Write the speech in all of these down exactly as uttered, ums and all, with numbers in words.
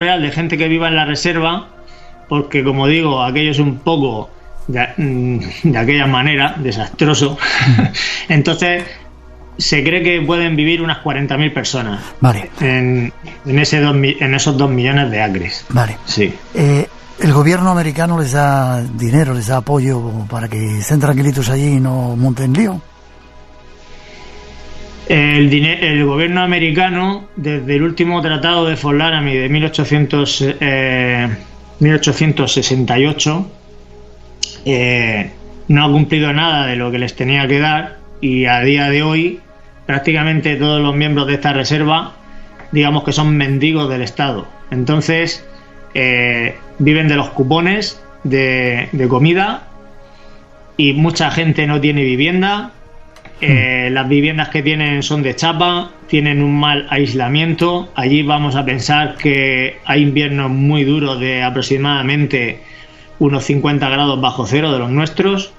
real de gente que viva en la reserva, porque como digo, aquello es un poco de, de aquella manera desastroso. Entonces se cree que pueden vivir unas cuarenta mil personas. Vale. en, en, ese dos, en esos dos millones de acres. Vale. Sí. Eh, ¿El gobierno americano les da dinero, les da apoyo para que estén tranquilitos allí y no monten lío? El, diner- el gobierno americano, desde el último tratado de Fort Laramie de mil ochocientos, eh, mil ochocientos sesenta y ocho, eh, no ha cumplido nada de lo que les tenía que dar, y a día de hoy prácticamente todos los miembros de esta reserva, digamos que son mendigos del Estado. Entonces eh, viven de los cupones de, de comida, y mucha gente no tiene vivienda. Eh, las viviendas que tienen son de chapa, tienen un mal aislamiento. Allí vamos a pensar que hay inviernos muy duros de aproximadamente unos cincuenta grados bajo cero de los nuestros.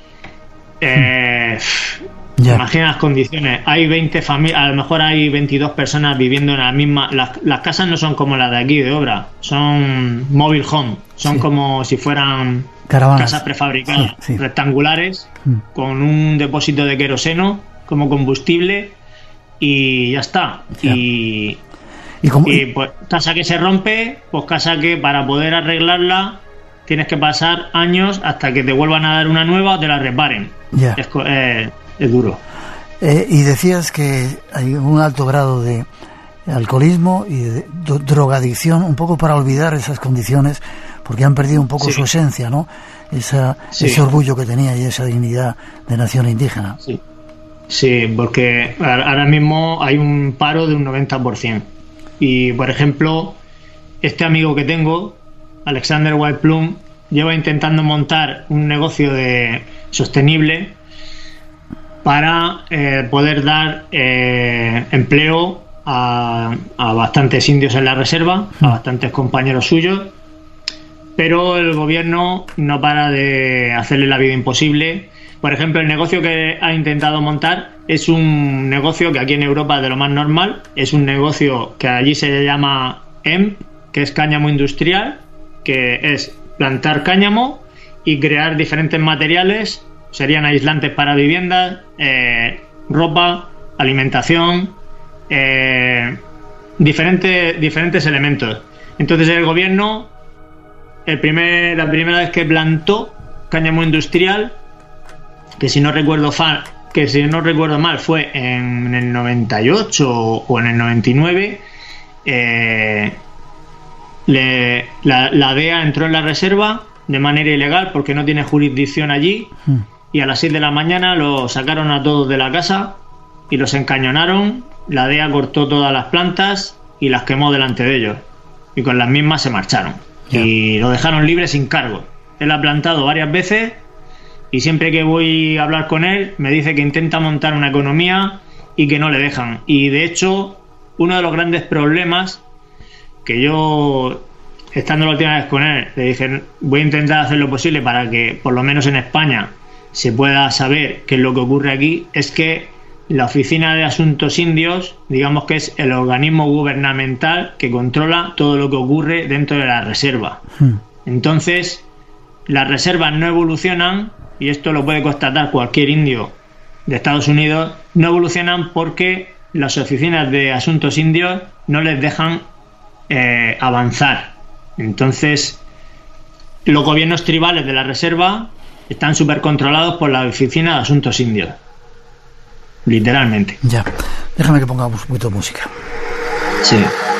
Eh, Ya. Imagina las condiciones. Hay veinte familias, a lo mejor hay veintidós personas viviendo en la misma. Las, las casas no son como las de aquí de obra, son mobile home, son Sí. como si fueran Caravanas. casas prefabricadas, Sí, sí. rectangulares, Mm. con un depósito de queroseno como combustible, y ya está. Ya. Y, ¿Y cómo- y pues casa que se rompe, pues casa que para poder arreglarla tienes que pasar años hasta que te vuelvan a dar una nueva o te la reparen. Ya. Es, co- eh, es duro. Eh, y decías que hay un alto grado de alcoholismo y de do- drogadicción, un poco para olvidar esas condiciones, porque han perdido un poco Sí. su esencia, ¿no? Esa, Sí. Ese orgullo que tenía y esa dignidad de nación indígena. Sí. Sí, porque a- ahora mismo hay un paro de un noventa por ciento. Y, por ejemplo, este amigo que tengo, Alexander White Plum, lleva intentando montar un negocio de sostenible para eh, poder dar eh, empleo a, a bastantes indios en la reserva, a bastantes compañeros suyos, pero el gobierno no para de hacerle la vida imposible. Por ejemplo, el negocio que ha intentado montar es un negocio que aquí en Europa es de lo más normal. Es un negocio que allí se llama E M P, que es cáñamo industrial, que es plantar cáñamo y crear diferentes materiales. Serían aislantes para viviendas, eh, ropa, alimentación, eh, diferentes, diferentes elementos. Entonces el gobierno, el primer, la primera vez que plantó cáñamo industrial, que si no recuerdo fa, que si no recuerdo mal fue en el noventa y ocho o en el noventa y nueve, eh, le, la, la D E A entró en la reserva de manera ilegal porque no tiene jurisdicción allí, Mm. y a las seis de la mañana los sacaron a todos de la casa y los encañonaron. La D E A cortó todas las plantas y las quemó delante de ellos, y con las mismas se marcharon. Ya. Y lo dejaron libre sin cargo. Él ha plantado varias veces, y siempre que voy a hablar con él me dice que intenta montar una economía y que no le dejan. Y de hecho, uno de los grandes problemas que yo, estando la última vez con él, le dije, voy a intentar hacer lo posible para que por lo menos en España se pueda saber qué es lo que ocurre aquí, es que la Oficina de Asuntos Indios, digamos que es el organismo gubernamental que controla todo lo que ocurre dentro de la reserva. Mm. Entonces, las reservas no evolucionan, y esto lo puede constatar cualquier indio de Estados Unidos, no evolucionan porque las oficinas de asuntos indios no les dejan eh, avanzar. Entonces, los gobiernos tribales de la reserva están súper controlados por la oficina de asuntos indios, literalmente. Ya. Déjame que pongamos un poquito de música. Sí.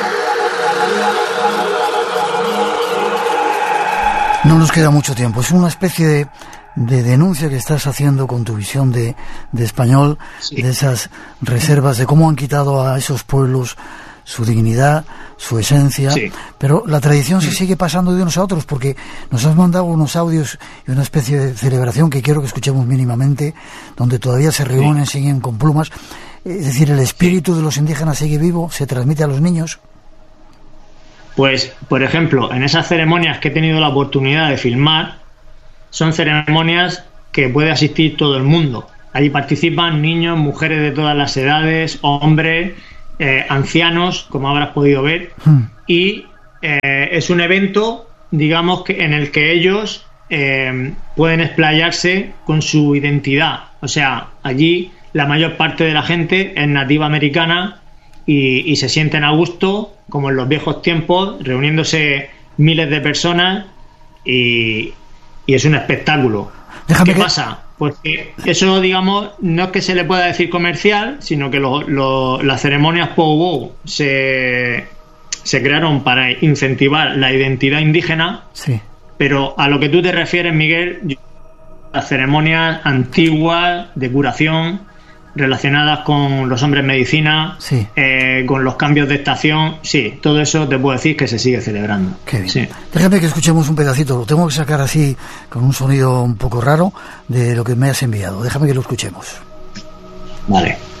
No nos queda mucho tiempo. Es una especie de, de denuncia que estás haciendo con tu visión de, de español, Sí. de esas reservas, de cómo han quitado a esos pueblos su dignidad, su esencia, Sí. pero la tradición se sigue pasando de unos a otros, porque nos has mandado unos audios y una especie de celebración que quiero que escuchemos mínimamente, donde todavía se reúnen, siguen con plumas. Es decir, el espíritu de los indígenas sigue vivo, se transmite a los niños. Pues, por ejemplo, en esas ceremonias que he tenido la oportunidad de filmar, son ceremonias que puede asistir todo el mundo. Allí participan niños, mujeres de todas las edades, hombres, eh, ancianos, como habrás podido ver, Hmm. y eh, es un evento, digamos, que en el que ellos eh, pueden explayarse con su identidad. O sea, allí la mayor parte de la gente es nativa americana y, y se sienten a gusto, como en los viejos tiempos, reuniéndose miles de personas y, y es un espectáculo. Déjame ¿Qué que... pasa? Pues que eso, digamos, no es que se le pueda decir comercial, sino que lo, lo, las ceremonias powwow se, se crearon para incentivar la identidad indígena. Sí. Pero a lo que tú te refieres, Miguel, las ceremonias antiguas de curación relacionadas con los hombres medicina, sí. eh, con los cambios de estación, sí, todo eso te puedo decir que se sigue celebrando. Qué bien. Sí. Déjame que escuchemos un pedacito, lo tengo que sacar así con un sonido un poco raro de lo que me has enviado. Déjame que lo escuchemos. Vale.